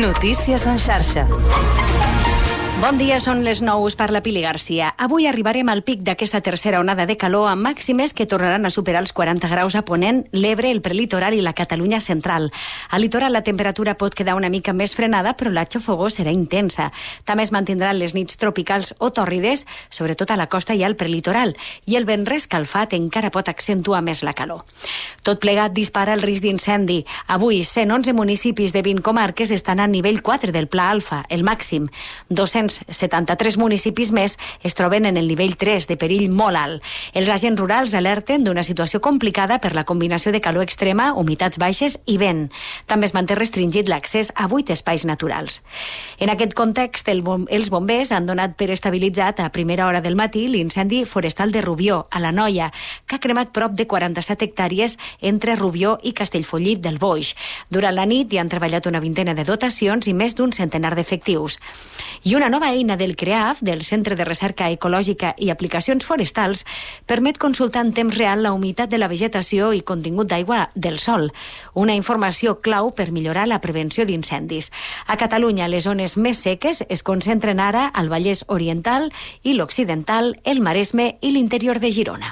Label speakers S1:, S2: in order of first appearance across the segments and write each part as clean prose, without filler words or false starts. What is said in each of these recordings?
S1: Notícies en xarxa.
S2: Bon dia, són les 9, parla Pili Garcia. Avui arribarem al pic d'aquesta tercera onada de calor amb màximes que tornaran a superar els 40 graus a Ponent, l'Ebre, el prelitoral i la Catalunya central. Al litoral la temperatura pot quedar una mica més frenada, però la xafogor serà intensa. També es mantindran les nits tropicals o tòrrides, sobretot a la costa i al prelitoral, i el vent rescalfat encara pot accentuar més la calor. Tot plegat dispara el risc d'incendi. Avui, 111 municipis de 20 comarques estan a nivell 4 del Pla Alfa, el màxim. 273 municipis més es troben en el nivell 3 de perill molt alt. Els agents rurals alerten d'una situació complicada per la combinació de calor extrema, humitats baixes i vent. També es manté restringit l'accés a 8 espais naturals. En aquest context, els bombers han donat per estabilitzat a primera hora del matí l'incendi forestal de Rubió, a la Noia, que ha cremat prop de 47 hectàrees entre Rubió i Castellfollit del Boix. Durant la nit hi han treballat una vintena de dotacions i més d'un centenar d'efectius. I una nova eina del CREAF, del Centre de Recerca Ecològica i Aplicacions Forestals, permet consultar en temps real la humitat de la vegetació i contingut d'aigua del sòl, una informació clau per millorar la prevenció d'incendis. A Catalunya, les zones més seques es concentren ara al Vallès Oriental i l'Occidental, el Maresme i l'interior de Girona.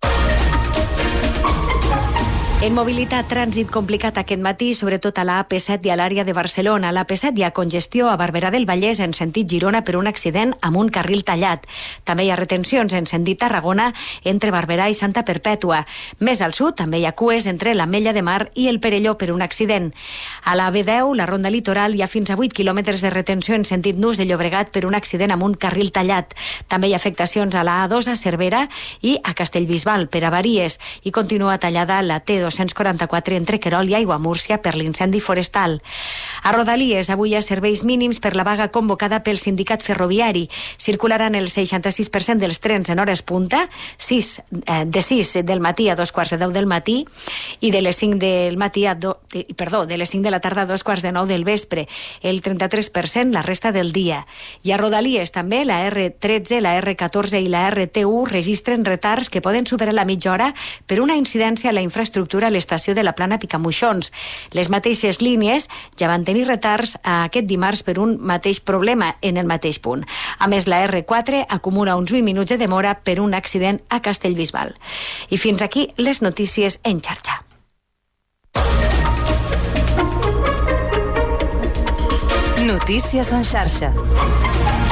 S2: En mobilitat, trànsit complicat aquest matí, sobretot a la AP7 i a l'àrea de Barcelona. A l'AP7 hi ha congestió a Barberà del Vallès en sentit Girona per un accident amb un carril tallat. També hi ha retencions en sentit Tarragona entre Barberà i Santa Perpètua. Més al sud també hi ha cues entre l'Ametlla de Mar i el Perelló per un accident. A la B10, la ronda litoral, hi ha fins a 8 quilòmetres de retenció en sentit Nus de Llobregat per un accident amb un carril tallat. També hi ha afectacions a la A2 a Cervera i a Castellbisbal per avaries i continua tallada la T244 entre Querol i Aiguamúrcia per l'incendi forestal. A Rodalies, avui hi ha serveis mínims per la vaga convocada pel sindicat ferroviari. Circularan el 66% dels trens en hores punta, de 6 del matí a 2:15 del matí i de les 5 del matí de les 5 de la tarda a 2:15 del vespre. El 33% la resta del dia. I a Rodalies també la R13, la R14 i la RT1 registren retards que poden superar la mitja hora per una incidència a la infraestructura a l'estació de la Plana Picamoixons. Les mateixes línies ja van tenir retards aquest dimarts per un mateix problema en el mateix punt. A més, la R4 acumula uns 20 minuts de demora per un accident a Castellbisbal. I fins aquí les notícies en xarxa.
S1: Notícies en xarxa.